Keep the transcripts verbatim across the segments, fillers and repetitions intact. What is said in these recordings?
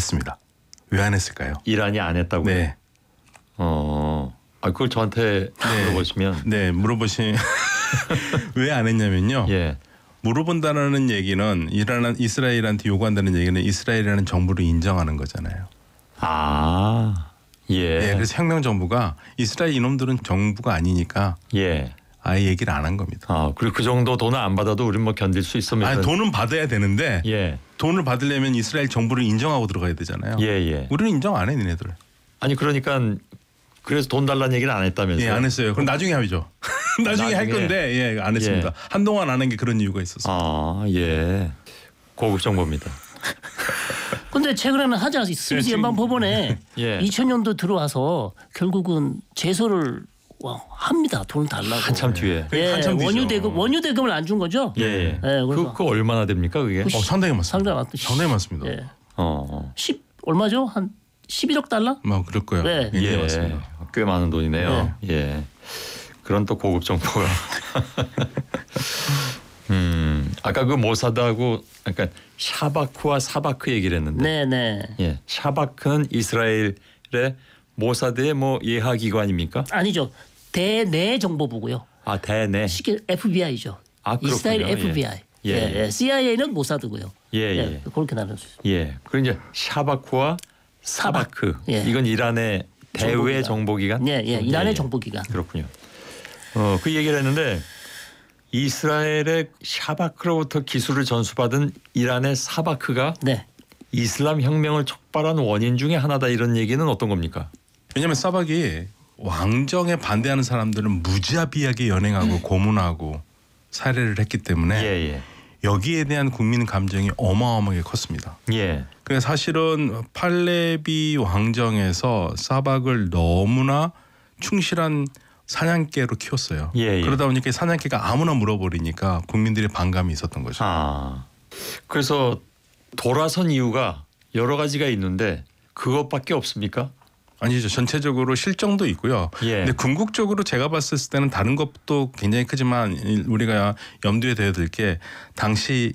했습니다. 왜 안 했을까요? 이란이 안 했다고요? 네. 어, 아 그걸 저한테 네. 물어보시면 네, 물어보신 왜 안 했냐면요. 예. 물어본다는 얘기는 이란 이스라엘한테 요구한다는 얘기는 이스라엘이라는 정부를 인정하는 거잖아요. 아, 예. 네, 그래서 혁명 정부가 이스라엘 이놈들은 정부가 아니니까 예. 아예 얘기를 안 한 겁니다. 아, 그리고 그 정도 돈을 안 받아도 우리는 뭐 견딜 수 있으면 아니, 돈은 받아야 되는데 예. 돈을 받으려면 이스라엘 정부를 인정하고 들어가야 되잖아요. 예, 예. 우리는 인정 안 해, 니네들. 아니 그러니까 그래서 돈 달라는 얘기를 안 했다면서요? 예, 안 했어요. 그럼 나중에 하죠. 나중에, 나중에 할 건데 예, 안 했습니다. 예. 한동안 안 한 게 그런 이유가 있었어요. 아, 예. 고급 정보입니다. 근데 최근에는 하지 않았어요. 스위스 연방 법원에 예. 이천 년도 들어와서 결국은 제소를 와, 합니다. 돈 달라고. 한참 뒤에. 예, 한참 뒤죠. 원유 대금 원유 대금을 안 준 거죠? 예. 예. 예, 그, 그래서 그 얼마나 됩니까 그게? 어, 상당히 많습니다. 상당히 많다. 상당히 많습니다. 예. 어. 어. 십 얼마죠? 한 십일억 달러? 뭐 그럴 거예요. 네. 예, 예. 맞습니다. 꽤 많은 돈이네요. 예. 그런 또 고급 정보가. 음. 아까 그 모사드하고 그러니까 샤바크와 사바크 얘기를 했는데. 네, 네. 예. 샤바크는 이스라엘의 모사드의 뭐 예하 기관입니까? 아니죠. 대내 정보부고요. 아, 대내. 쉽게 에프비아이죠. 아, 그렇군요. 이스라엘 에프비아이. 예. 예. 예. 씨아이에이는 모사드고요. 예, 예. 그렇게 나눌 수 있습니다. 예. 그리고 이제 샤바크와 사바크. 예. 이건 이란의 대외 정보기관. 예, 예. 이란의 정보기관. 그렇군요. 어, 그 얘기를 했는데 이스라엘의 샤바크로부터 기술을 전수받은 이란의 사바크가 네. 이슬람 혁명을 촉발한 원인 중에 하나다 이런 얘기는 어떤 겁니까? 왜냐하면 사박이 왕정에 반대하는 사람들은 무자비하게 연행하고 고문하고 살해를 했기 때문에 예, 여기에 대한 국민 감정이 어마어마하게 컸습니다. 예. 예. 그래서 사실은 팔레비 왕정에서 사박을 너무나 충실한 사냥개로 키웠어요. 예, 예. 그러다 보니까 사냥개가 아무나 물어버리니까 국민들의 반감이 있었던 거죠. 아. 그래서 돌아선 이유가 여러 가지가 있는데 그것밖에 없습니까? 아니죠. 전체적으로 실정도 있고요. 예. 근데 궁극적으로 제가 봤을 때는 다른 것도 굉장히 크지만 우리가 염두에 둬야 될 게 당시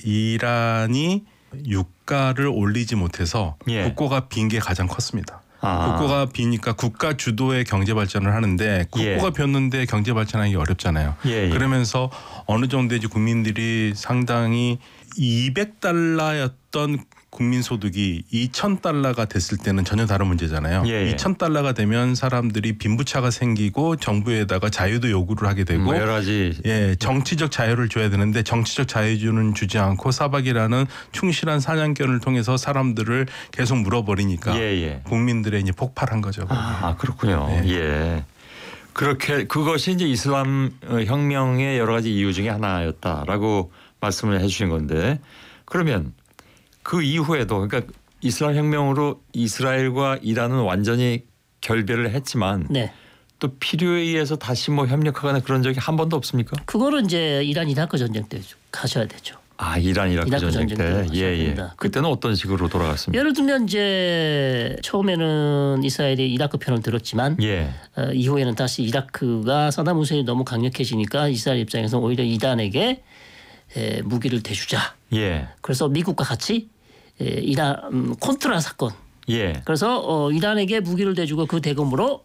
이란이 유가를 올리지 못해서 예. 국고가 빈 게 가장 컸습니다. 아. 국고가 비니까 국가 주도의 경제 발전을 하는데 국고가 예. 비었는데 경제 발전하기 어렵잖아요. 예, 예. 그러면서 어느 정도 이제 국민들이 상당히 이백 달러였던 국민 소득이 이천 달러가 됐을 때는 전혀 다른 문제잖아요. 예, 예. 이천 달러가 되면 사람들이 빈부차가 생기고 정부에다가 자유도 요구를 하게 되고 뭐 여러 가지. 예, 정치적 자유를 줘야 되는데 정치적 자유는 주지 않고 사박이라는 충실한 사냥견을 통해서 사람들을 계속 물어버리니까 예, 예. 국민들의 이제 폭발한 거죠. 아, 그렇군요. 네. 예. 그렇게 그것이 이제 이슬람 혁명의 여러 가지 이유 중에 하나였다라고 말씀을 해 주신 건데 그러면 그 이후에도 그러니까 이슬람 혁명으로 이스라엘과 이란은 완전히 결별을 했지만 네. 또 필요에 의해서 다시 뭐 협력하거나 그런 적이 한 번도 없습니까? 그거는 이제 이란 이라크 전쟁 때 가셔야 되죠. 아, 이란 이라크 이라크 전쟁 전쟁 때. 때 예, 예. 됩니다. 그때는 어떤 식으로 돌아갔습니까? 예를 들면 이제 처음에는 이스라엘이 이라크 편을 들었지만 예. 어, 이후에는 다시 이라크가 사담 후세인이 너무 강력해지니까 이스라엘 입장에서 오히려 이란에게 에, 무기를 대주자. 예. 그래서 미국과 같이 에, 이란 음, 콘트라 사건. 예. 그래서 어, 이란에게 무기를 대주고 그 대금으로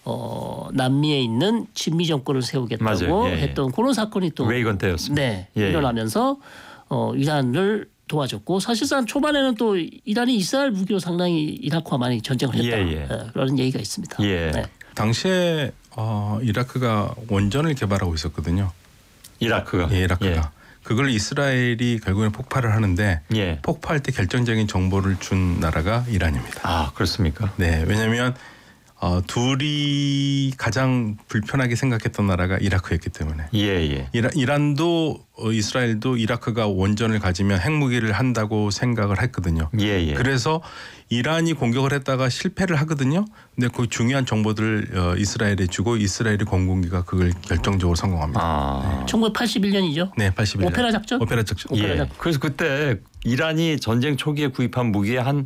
어, 남미에 있는 친미 정권을 세우겠다고 맞아요. 예, 예. 했던 그런 사건이 또 레이건 때였습니다. 네, 예, 예. 일어나면서 어, 이란을 도와줬고 사실상 초반에는 또 이란이 이스라엘 무기로 상당히 이라크와 많이 전쟁을 했다. 예, 예. 예, 그런 얘기가 있습니다. 예. 네. 당시에 어, 이라크가 원전을 개발하고 있었거든요. 이라크가. 예, 이라크가. 그걸 이스라엘이 결국엔 폭발을 하는데 예. 예. 폭파할 때 결정적인 정보를 준 나라가 이란입니다. 아, 그렇습니까? 네, 왜냐하면 어, 둘이 가장 불편하게 생각했던 나라가 이라크였기 때문에 예, 예. 이란, 이란도 어, 이스라엘도 이라크가 원전을 가지면 핵무기를 한다고 생각을 했거든요. 예, 예. 그래서 이란이 공격을 했다가 실패를 하거든요. 근데 그 중요한 정보들을 어, 이스라엘에 주고 이스라엘의 공군기가 그걸 결정적으로 성공합니다. 아. 천구백팔십일 년이죠. 네, 팔십일 년. 오페라 작전? 오페라 작전. 오페라 예. 작전. 그래서 그때 이란이 전쟁 초기에 구입한 무기의 한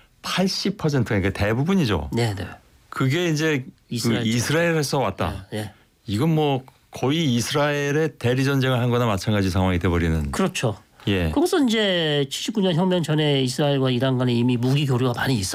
팔십 퍼센트 그러니까 대부분이죠. 네, 네. 그게 이제 이스라엘 그 이스라엘에서 왔다. 예. 이건 뭐 거의 이스라엘의 대리 전쟁을 한 거나 마찬가지 상황이 돼 버리는. 그렇죠. 예. 그것은 이제 칠십구 년 혁명 전에 이스라엘과 이란 간에 이미 무기 교류가 많이 있었